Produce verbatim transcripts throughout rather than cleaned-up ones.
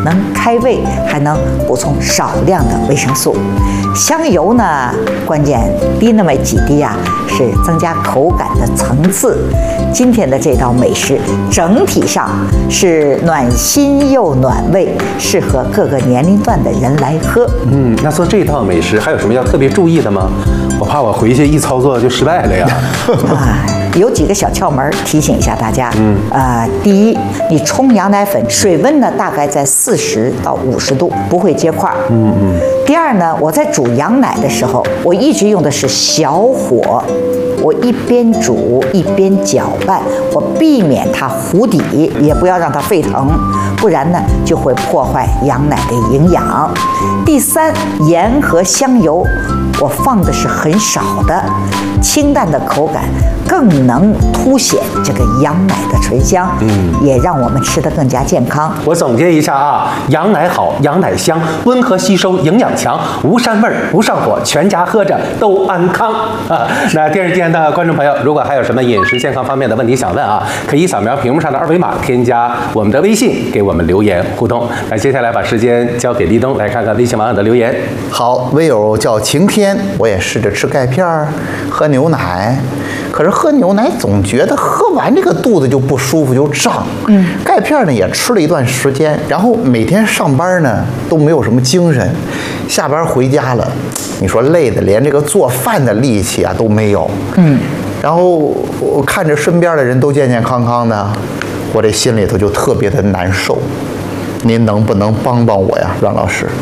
能开胃，还能补充少量的维生素。香油呢，关键滴那么几滴啊，是增加口感的层次。今天的这道美食整体上是暖心又暖胃，适合各个年龄段的人来喝。 嗯，那做这道美食还有什么要特别注意的吗？我怕我回去一操作就失败了呀。 啊，有几个小窍门提醒一下大家。嗯，呃，第一，你冲羊奶粉，水温呢大概在四十到五十度，不会结块。嗯嗯。第二呢，我在煮羊奶的时候，我一直用的是小火。我一边煮一边搅拌，我避免它糊底，也不要让它沸腾，不然呢就会破坏羊奶的营养。第三，盐和香油我放的是很少的，清淡的口感更能凸显这个羊奶的醇香，嗯，也让我们吃得更加健康。 我总结一下啊，羊奶好，羊奶香，温和吸收，营养强，无膻味儿，不上火，全家喝着都安康啊。那电视机前的观众朋友，如果还有什么饮食健康方面的问题想问啊，可以扫描屏幕上的二维码，添加我们的微信，给我们留言互动。那接下来把时间交给立冬，来看看微信网友的留言。 好，微友叫晴天，我也试着吃钙片儿，喝牛奶。可是喝牛奶总觉得喝完这个肚子就不舒服，就胀。嗯，钙片呢也吃了一段时间，然后每天上班呢都没有什么精神，下班回家了，你说累的连这个做饭的力气啊都没有。嗯，然后我看着身边的人都健健康康的，我这心里头就特别的难受。您能不能帮帮我呀，阮老师？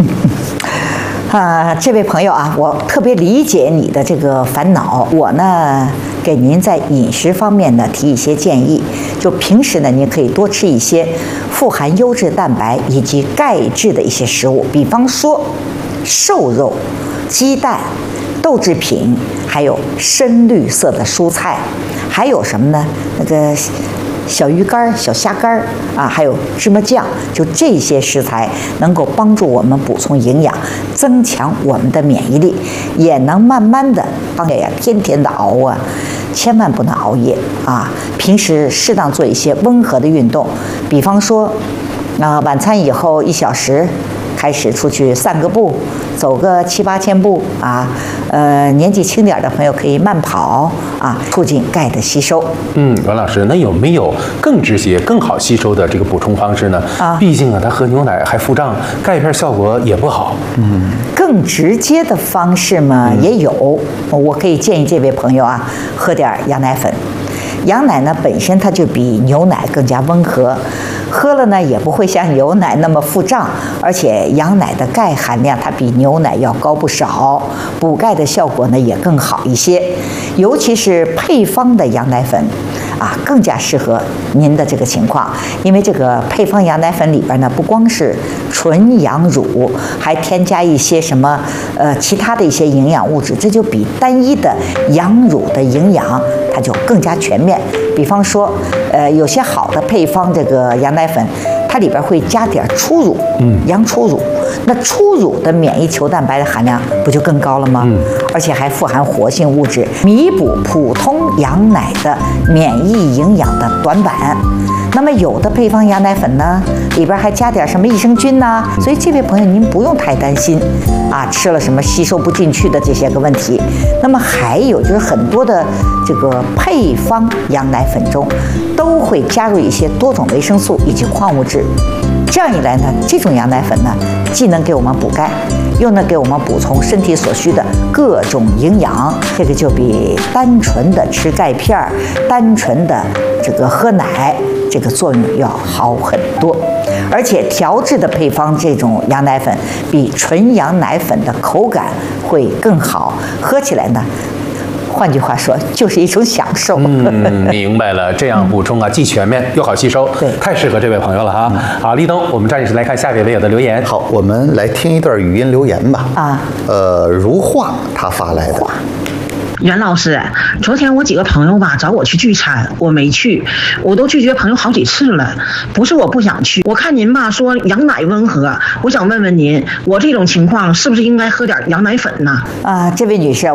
啊，这位朋友啊，我特别理解你的这个烦恼。我呢，给您在饮食方面呢提一些建议。就平时呢，您可以多吃一些富含优质蛋白以及钙质的一些食物，比方说瘦肉、鸡蛋、豆制品，还有深绿色的蔬菜，还有什么呢？那个小鱼干、小虾干啊，还有芝麻酱，就这些食材能够帮助我们补充营养，增强我们的免疫力，也能慢慢的帮呀，天天的熬啊，千万不能熬夜啊！平时适当做一些温和的运动，比方说，啊、呃，晚餐以后一小时。开始出去散个步，走个七八千步啊，呃，年纪轻点的朋友可以慢跑啊，促进钙的吸收。 嗯，阮老师，那有没有更直接、更好吸收的这个补充方式呢？啊，毕竟啊，他喝牛奶还腹胀，钙片效果也不好。嗯， 更直接的方式嘛、嗯、也有，我可以建议这位朋友啊，喝点羊奶粉。羊奶呢本身它就比牛奶更加温和，喝了呢也不会像牛奶那么腹胀，而且羊奶的钙含量它比牛奶要高不少，补钙的效果呢也更好一些。尤其是配方的羊奶粉啊，更加适合您的这个情况，因为这个配方羊奶粉里边呢不光是纯羊乳，还添加一些什么呃其他的一些营养物质，这就比单一的羊乳的营养它就更加全面。比方说，呃，有些好的配方这个羊奶粉，它里边会加点初乳，嗯，羊初乳。那初乳的免疫球蛋白的含量不就更高了吗？嗯，而且还富含活性物质，弥补普通羊奶的免疫营养的短板。那么有的配方羊奶粉呢，里边还加点什么益生菌呐、啊，所以这位朋友您不用太担心啊，吃了什么吸收不进去的这些个问题。那么还有就是很多的这个配方羊奶粉中都会加入一些多种维生素以及矿物质，这样一来呢，这种羊奶粉呢，既能给我们补钙，又能给我们补充身体所需的各种营养，这个就比单纯的吃钙片儿、单纯的这个喝奶，这个作用要好很多。而且调制的配方这种羊奶粉比纯羊奶粉的口感会更好，喝起来呢，换句话说，就是一种享受。 嗯，明白了。这样补充啊，既全面又好吸收， 对， 太适合这位朋友了哈。嗯、好，立冬，我们抓紧时间来看下一位网友的留言。 好，我们来听一段语音留言吧。 啊， 呃，如画他发来的。 袁老师，昨天我几个朋友吧找我去聚餐，我没去，我都拒绝朋友好几次了。不是我不想去，我看您吧说羊奶温和，我想问问您，我这种情况是不是应该喝点羊奶粉呢？ 啊，这位女士。